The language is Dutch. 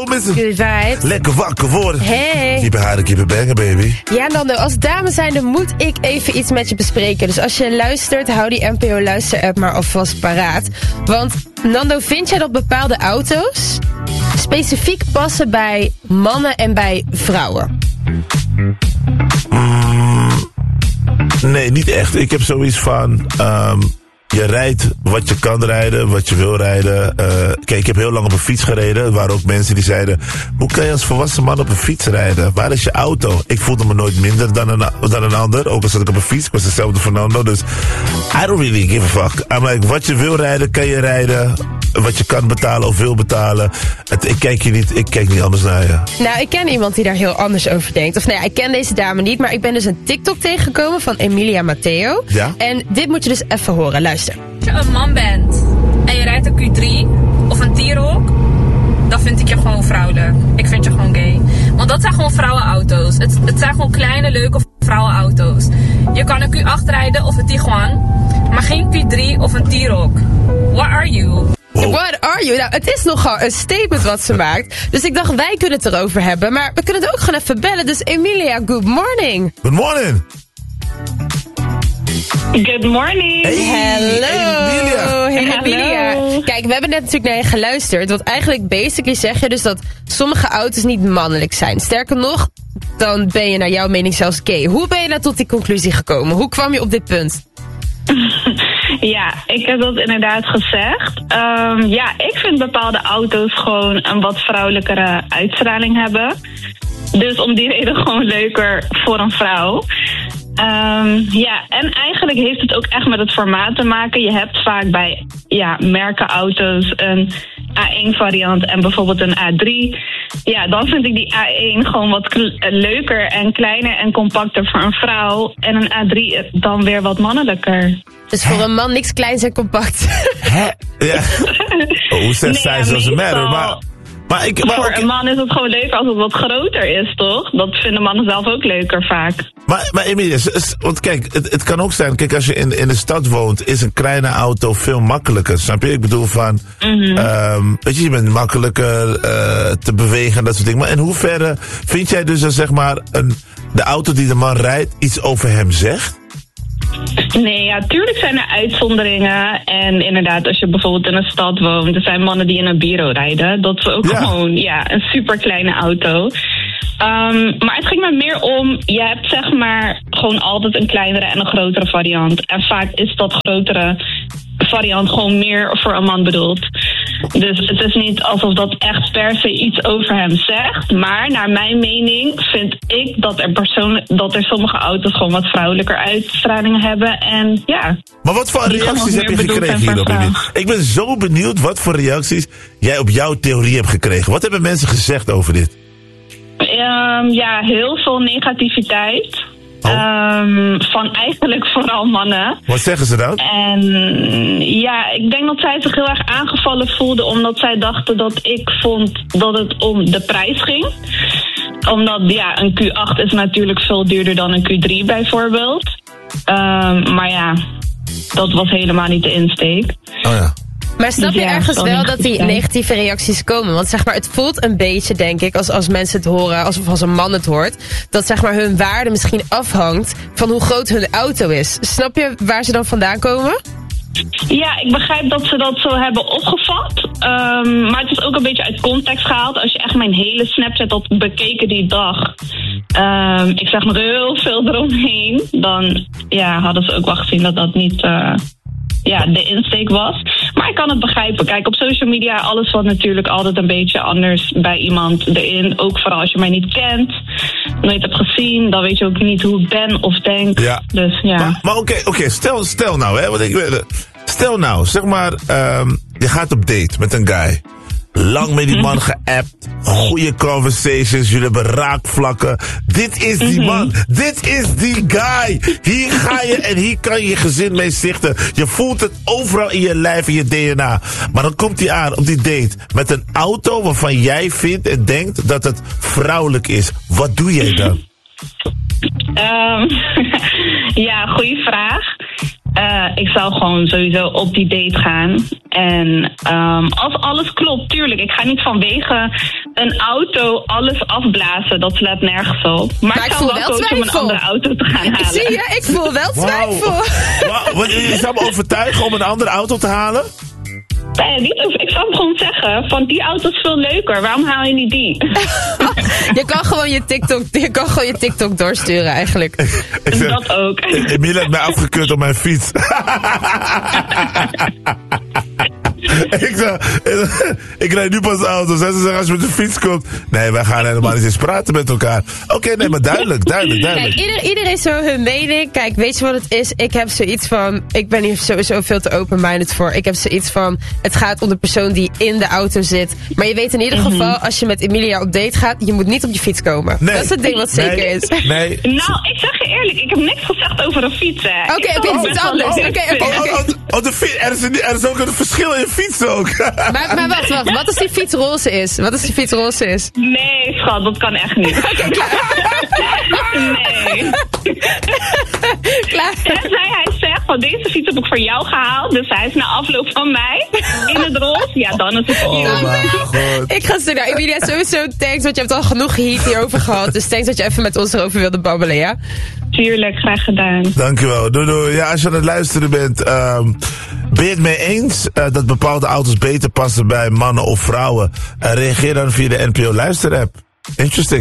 Miss. Good vibes. Lekker wakker worden. Hey. Keep it hard, keep it banging, baby. Ja, Nando, als dame zijnde moet ik even iets met je bespreken. Dus als je luistert, hou die NPO Luister-app maar alvast paraat. Want, Nando, vind jij dat bepaalde auto's specifiek passen bij mannen en bij vrouwen? Nee, niet echt. Ik heb zoiets van... je rijdt wat je kan rijden, wat je wil rijden. Kijk, ik heb heel lang op een fiets gereden. Er waren ook mensen die zeiden... Hoe kan je als volwassen man op een fiets rijden? Waar is je auto? Ik voelde me nooit minder dan een ander. Ook al zat ik op een fiets. Ik was hetzelfde Fernando. Dus I don't really give a fuck. I'm like, wat je wil rijden, kan je rijden. Wat je kan betalen of wil betalen. Ik kijk niet anders naar je. Nou, ik ken iemand die daar heel anders over denkt. Of nee, ik ken deze dame niet. Maar ik ben dus een TikTok tegengekomen van Emilia Matteo. Ja? En dit moet je dus even horen. Luister. Als je een man bent en je rijdt een Q3 of een T-Roc, dan vind ik je gewoon vrouwelijk. Ik vind je gewoon gay. Want dat zijn gewoon vrouwenauto's. Het zijn gewoon kleine, leuke vrouwenauto's. Je kan een Q8 rijden of een Tiguan, maar geen Q3 of een T-Roc. What are you? Wow. What are you? Nou, het is nogal een statement wat ze maakt. Dus ik dacht, wij kunnen het erover hebben. Maar we kunnen het ook gewoon even bellen. Dus Emilia, good morning. Good morning. Good morning. Hey, Hello. Emilia. Hey, Hallo. Emilia. Kijk, we hebben net natuurlijk naar je geluisterd. Want eigenlijk basically zeg je dus dat sommige auto's niet mannelijk zijn. Sterker nog, dan ben je naar jouw mening zelfs gay. Hoe ben je nou tot die conclusie gekomen? Hoe kwam je op dit punt? Ja, ik heb dat inderdaad gezegd. Ja, ik vind bepaalde auto's gewoon een wat vrouwelijkere uitstraling hebben. Dus om die reden gewoon leuker voor een vrouw. Ja, en eigenlijk heeft het ook echt met het formaat te maken. Je hebt vaak bij merkenauto's een A1 variant en bijvoorbeeld een A3. Ja, dan vind ik die A1 gewoon wat leuker en kleiner en compacter voor een vrouw. En een A3 dan weer wat mannelijker. Dus voor een man niks kleins en compact. Hè? Ja. Hoe zegt zij zoals ze matter? Maar voor een man is het gewoon leuker als het wat groter is, toch? Dat vinden mannen zelf ook leuker vaak. Maar Emilia, want kijk, het kan ook zijn... Kijk, als je in de stad woont, is een kleine auto veel makkelijker. Snap je? Ik bedoel van... weet je bent makkelijker te bewegen en dat soort dingen. Maar in hoeverre vind jij dus dat zeg maar... de auto die de man rijdt iets over hem zegt? Nee, ja, tuurlijk zijn er uitzonderingen. En inderdaad, als je bijvoorbeeld in een stad woont... er zijn mannen die in een Biro rijden. Dat is ook gewoon een super kleine auto. Maar het ging me meer om... je hebt zeg maar gewoon altijd een kleinere en een grotere variant. En vaak is dat grotere variant gewoon meer voor een man bedoeld. Dus het is niet alsof dat echt per se iets over hem zegt. Maar naar mijn mening vind ik dat er sommige auto's gewoon wat vrouwelijker uitstralingen hebben. En ja. Maar wat voor reacties heb je gekregen hierop? Ik ben zo benieuwd wat voor reacties jij op jouw theorie hebt gekregen. Wat hebben mensen gezegd over dit? Ja, heel veel negativiteit. Van eigenlijk vooral mannen. Wat zeggen ze dan? En ja, ik denk dat zij zich heel erg aangevallen voelden... omdat zij dachten dat ik vond dat het om de prijs ging. Omdat een Q8 is natuurlijk veel duurder dan een Q3 bijvoorbeeld. Maar ja, dat was helemaal niet de insteek. Oh ja. Maar snap je ergens wel dat die negatieve reacties komen? Want zeg maar, het voelt een beetje, denk ik, als mensen het horen, alsof als een man het hoort, dat zeg maar hun waarde misschien afhangt van hoe groot hun auto is. Snap je waar ze dan vandaan komen? Ja, ik begrijp dat ze dat zo hebben opgevat. Maar het is ook een beetje uit context gehaald. Als je echt mijn hele Snapchat had bekeken die dag. Ik zeg nog heel veel eromheen. Dan hadden ze ook wel gezien dat dat niet... de insteek was. Maar ik kan het begrijpen. Kijk, op social media, alles valt natuurlijk altijd een beetje anders bij iemand erin. Ook vooral als je mij niet kent, nooit hebt gezien, dan weet je ook niet hoe ik ben of denk. Ja. Dus ja. Maar oké, stel nou, hè, stel nou, zeg maar, je gaat op date met een guy. Lang met die man geappt. Goede conversations. Jullie hebben raakvlakken. Dit is die man. Dit is die guy. Hier ga je en hier kan je je gezin mee stichten. Je voelt het overal in je lijf, in je DNA. Maar dan komt hij aan op die date met een auto waarvan jij vindt en denkt dat het vrouwelijk is. Wat doe jij dan? Ja, goede vraag. Ik zou gewoon sowieso op die date gaan. En als alles klopt, tuurlijk. Ik ga niet vanwege een auto alles afblazen. Dat slaat nergens op. Maar ik zou wel kozen om een andere auto te gaan halen. Zie je, ik voel wel twijfel. Wow. Je zou me overtuigen om een andere auto te halen? Nee, ik zou hem gewoon zeggen, van die auto is veel leuker. Waarom haal je niet die? Je kan gewoon je TikTok doorsturen eigenlijk. Dat ook. Emilia heeft mij afgekeurd op mijn fiets. Ik rijd nu pas de auto. Ze zeggen als je met de fiets komt. Nee, wij gaan helemaal niet eens praten met elkaar. Oké, nee, maar duidelijk. Kijk, iedereen zo hun mening. Kijk, weet je wat het is? Ik heb zoiets van, ik ben hier sowieso veel te open-minded voor. Ik heb zoiets van, het gaat om de persoon die in de auto zit. Maar je weet in ieder geval, als je met Emilia op date gaat, je moet niet op je fiets komen. Nee. Dat is het ding wat zeker is. Nee. Nou, ik zeg je eerlijk, ik heb niks gezegd over een fiets. Oké, het is iets anders. Er is ook een verschil in fietsen ook. Maar wacht. Wat als die fiets roze is? Nee, schat, dat kan echt niet. Oké, klaar. Nee. Klaar. Tenzij hij zegt, van deze fiets heb ik voor jou gehaald. Dus hij is na afloop van mij in het roze. Ja, dan is het cute. Oh mijn god. Ik ga sturen. Emilia, sowieso thanks, want je hebt al genoeg heat hierover gehad. Dus thanks dat je even met ons erover wilde babbelen, ja? Tuurlijk, graag gedaan. Dankjewel. Doei. Ja, als je aan het luisteren bent, ben je het mee eens dat bepaalde auto's beter passen bij mannen of vrouwen? Reageer dan via de NPO Luister-app. Interesting.